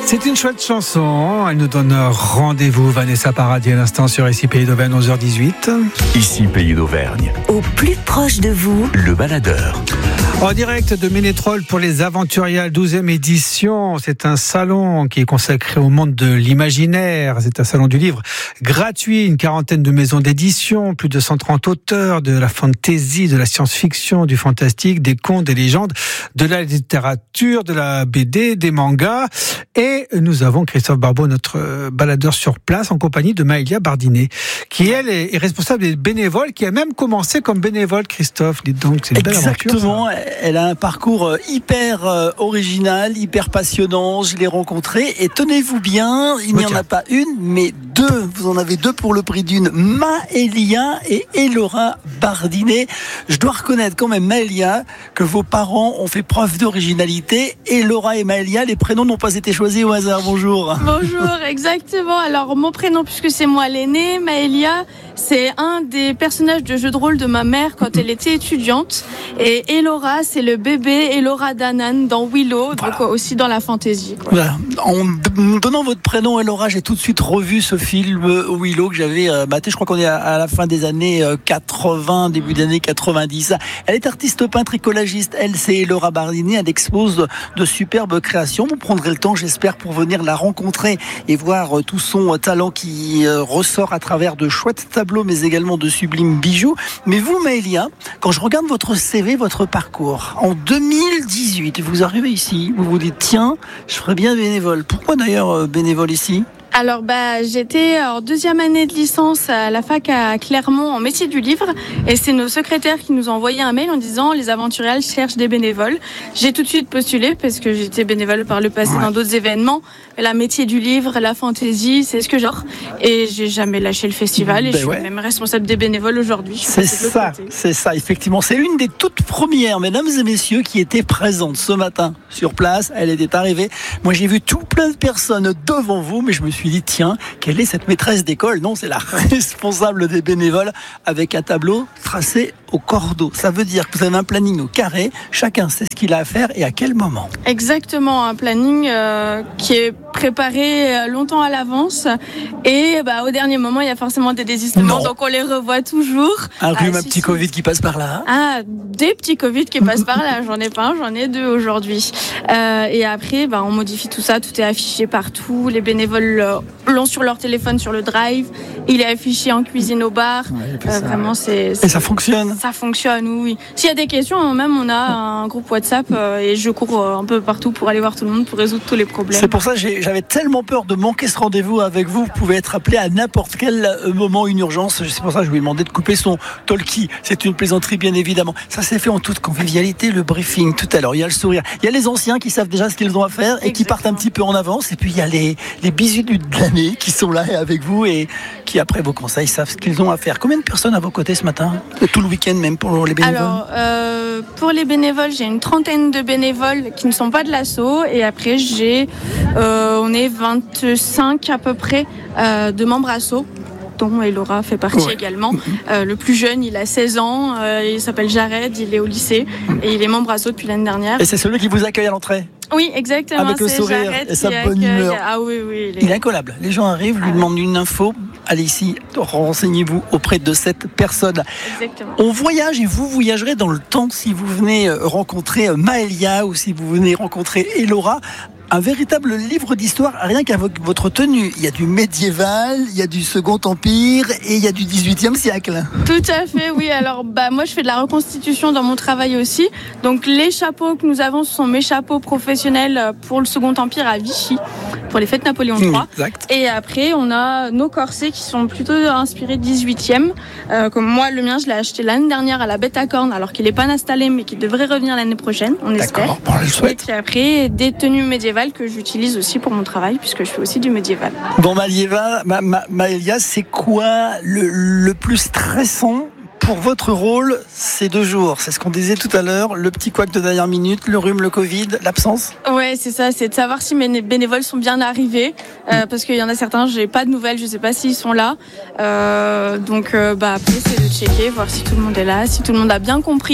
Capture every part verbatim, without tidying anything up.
C'est une chouette chanson, elle nous donne rendez-vous, Vanessa Paradis à l'instant sur Ici Pays d'Auvergne, onze heures dix-huit. Ici Pays d'Auvergne. Au plus proche de vous, le baladeur. En direct de Ménétrol pour les Aventuriales, douzième édition. C'est un salon qui est consacré au monde de l'imaginaire. C'est un salon du livre gratuit, une quarantaine de maisons d'édition, plus de cent trente auteurs, de la fantasy, de la science-fiction, du fantastique, des contes, des légendes, de la littérature, de la B D, des mangas. Et nous avons Christophe Barbeau, notre baladeur sur place, en compagnie de Maëlia Bardinet, qui elle est responsable des bénévoles, qui a même commencé comme bénévole, Christophe. Dites donc, c'est une belle aventure. Exactement. Elle a un parcours hyper original, hyper passionnant. Je l'ai rencontrée et tenez-vous bien, il n'y en a pas une, mais deux. Vous en avez deux pour le prix d'une. Maëlia et Elora Bardinet. Je dois reconnaître quand même, Maëlia, que vos parents ont fait preuve d'originalité. Elora et Maëlia, les prénoms n'ont pas été choisis au hasard. Bonjour. Bonjour, exactement. Alors mon prénom, puisque c'est moi l'aînée, Maëlia, c'est un des personnages de jeu de rôle de ma mère quand elle était étudiante. Et Elora, c'est le bébé Elora Danan dans Willow, voilà. Donc aussi dans la fantasy. Quoi. Voilà. En me donnant votre prénom, Elora, j'ai tout de suite revu ce film Willow que j'avais euh, maté. Je crois qu'on est à, à la fin des années quatre-vingts, début des années quatre-vingt-dix. Elle est artiste peintre et collagiste. Elle, c'est Elora Bardinet. Elle expose de superbes créations. Vous prendrez le temps, j'espère, pour venir la rencontrer et voir tout son talent qui euh, ressort à travers de chouettes tableaux, mais également de sublimes bijoux. Mais vous, Maëlia, quand je regarde votre C V, votre parcours, en deux mille dix-huit, vous arrivez ici, vous vous dites, tiens, je ferais bien bénévole. Pourquoi d'ailleurs bénévole ici ? Alors bah j'étais en deuxième année de licence à la fac à Clermont en métier du livre et c'est nos secrétaires qui nous ont envoyé un mail en disant les Aventuriales cherchent des bénévoles. J'ai tout de suite postulé parce que j'étais bénévole par le passé ouais. dans d'autres événements. Mais la métier du livre, la fantaisie, c'est ce que genre. Et j'ai jamais lâché le festival et ben je suis ouais. même responsable des bénévoles aujourd'hui. C'est ça, c'est ça effectivement. C'est l'une des toutes premières, mesdames et messieurs, qui était présente ce matin sur place. Elle était arrivée. Moi j'ai vu tout plein de personnes devant vous, mais je me suis Je me suis dit, tiens, quelle est cette maîtresse d'école ? Non, c'est la responsable des bénévoles avec un tableau tracé au cordeau. Ça veut dire que vous avez un planning au carré, chacun sait ce qu'il a à faire et à quel moment. Exactement, un planning euh, qui est préparé longtemps à l'avance et bah, au dernier moment, il y a forcément des désistements, donc on les revoit toujours. Un rhume, ah, un si, petit si. Covid qui passe par là. Ah, des petits Covid qui passent par là, j'en ai pas un, j'en ai deux aujourd'hui. Euh, et après, bah, on modifie tout ça, tout est affiché partout, les bénévoles l'ont sur leur téléphone, sur le drive, il est affiché en cuisine au bar, ouais, euh, vraiment c'est, c'est... Et ça fonctionne ? Ça fonctionne, oui. S'il y a des questions, même on a un groupe WhatsApp euh, et je cours euh, un peu partout pour aller voir tout le monde, pour résoudre tous les problèmes. C'est pour ça que j'ai, j'avais tellement peur de manquer ce rendez-vous avec vous. Vous pouvez être appelé à n'importe quel moment, une urgence. C'est pour ça que je lui ai demandé de couper son talkie. C'est une plaisanterie, bien évidemment. Ça s'est fait en toute convivialité, le briefing, tout à l'heure. Il y a le sourire. Il y a les anciens qui savent déjà ce qu'ils ont à faire et Exactement. Qui partent un petit peu en avance. Et puis il y a les, les bisous de l'année qui sont là avec vous et qui, après vos conseils, savent ce qu'ils ont à faire. Combien de personnes à vos côtés ce matin ? Tout le week-end même pour les bénévoles ? Alors, euh, pour les bénévoles, j'ai une trentaine de bénévoles qui ne sont pas de l'asso. Et après, j'ai, euh, on est vingt-cinq à peu près euh, de membres asso, dont Elora fait partie ouais. également. Euh, le plus jeune, il a seize ans, euh, il s'appelle Jared, il est au lycée et il est membre asso depuis l'année dernière. Et c'est celui qui vous accueille à l'entrée ? Oui, exactement. Avec le c'est sourire Jared et sa bonne accueille... humeur. Ah oui, oui. Il est... il est incollable. Les gens arrivent, lui ah, demandent une info. Allez ici, renseignez-vous auprès de cette personne. Exactement. On voyage et vous voyagerez dans le temps si vous venez rencontrer Maëlia ou si vous venez rencontrer Elora. Un véritable livre d'histoire, rien qu'avec votre tenue. Il y a du médiéval, il y a du Second Empire et il y a du dix-huitième siècle. Tout à fait, oui. Alors, bah, moi, je fais de la reconstitution dans mon travail aussi. Donc, les chapeaux que nous avons, ce sont mes chapeaux professionnels pour le Second Empire à Vichy, pour les fêtes Napoléon trois. Exact. Et après, on a nos corsets qui sont plutôt inspirés dix-huitième. Euh, comme moi, le mien, je l'ai acheté l'année dernière à la Bête à Cornes, alors qu'il n'est pas installé, mais qu'il devrait revenir l'année prochaine, on espère. D'accord, bon, je le souhaite. Et puis après, des tenues médiévales que j'utilise aussi pour mon travail, puisque je fais aussi du médiéval. Bon, Maëlia, ma, ma, Maëlia, c'est quoi le, le plus stressant pour votre rôle ces deux jours? C'est ce qu'on disait tout à l'heure, le petit couac de dernière minute, le rhume, le Covid, l'absence. Ouais, c'est ça, c'est de savoir si mes bénévoles sont bien arrivés, euh, parce qu'il y en a certains, j'ai pas de nouvelles, je sais pas s'ils sont là. Euh, donc, euh, bah après, c'est de checker, voir si tout le monde est là, si tout le monde a bien compris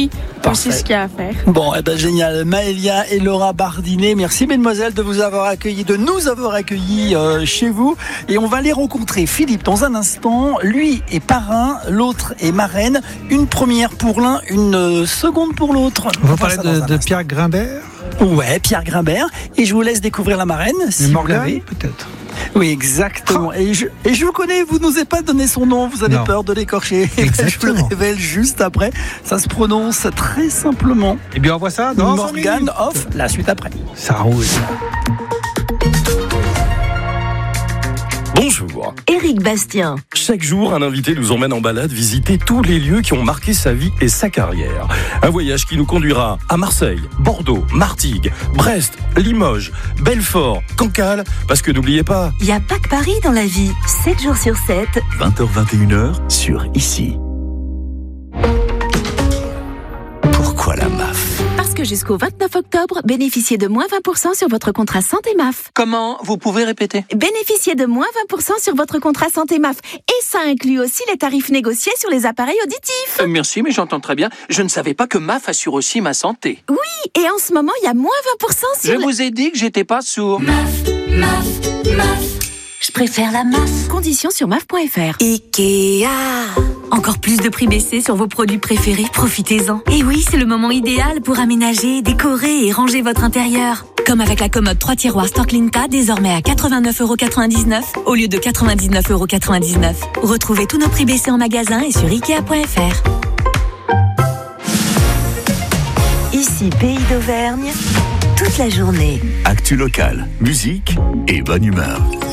aussi ce qu'il y a à faire. Bon, eh ben, génial. Maëlia et Laura Bardinet, merci mesdemoiselles de vous avoir accueillis, de nous avoir accueillis euh, chez vous. Et on va les rencontrer. Philippe, dans un instant, lui est parrain, l'autre est marraine. Une première pour l'un, une seconde pour l'autre. On va parler de, de Pierre Grimbert. Ouais, Pierre Grimbert. Et je vous laisse découvrir la marraine, si vous l'avez. Peut-être. Oui, exactement. Et je, et je vous connais, vous nous avez pas donné son nom, vous avez non. peur de l'écorcher. Je le révèle juste après. Ça se prononce très simplement. Eh bien, on voit ça dans Morgan Off, la suite après. Ça roule. Bonjour. Éric Bastien. Chaque jour, un invité nous emmène en balade visiter tous les lieux qui ont marqué sa vie et sa carrière. Un voyage qui nous conduira à Marseille, Bordeaux, Martigues, Brest, Limoges, Belfort, Cancale, parce que n'oubliez pas... Il n'y a pas que Paris dans la vie. sept jours sur sept. vingt heures vingt et une heures sur Ici. Pourquoi la M A F ? Parce que jusqu'au vingt-neuf octobre, bénéficiez de moins vingt pour cent sur votre contrat santé M A F. Comment ? Vous pouvez répéter ? Bénéficiez de moins vingt pour cent sur votre contrat santé M A F. Et ça inclut aussi les tarifs négociés sur les appareils auditifs. Euh, merci, mais j'entends très bien. Je ne savais pas que M A F assure aussi ma santé. Oui, et en ce moment, il y a moins vingt pour cent sur... Je le... vous ai dit que j'étais pas sourd. M A F, M A F, M A F. Je préfère la M A F. Conditions sur M A F point F R. Ikea. Encore plus de prix baissés sur vos produits préférés, profitez-en. Et oui, c'est le moment idéal pour aménager, décorer et ranger votre intérieur. Comme avec la commode trois tiroirs Storklinka, désormais à quatre-vingt-neuf euros quatre-vingt-dix-neuf au lieu de quatre-vingt-dix-neuf euros quatre-vingt-dix-neuf. Retrouvez tous nos prix baissés en magasin et sur Ikea point F R. Ici, Pays d'Auvergne, toute la journée. Actu locale, musique et bonne humeur.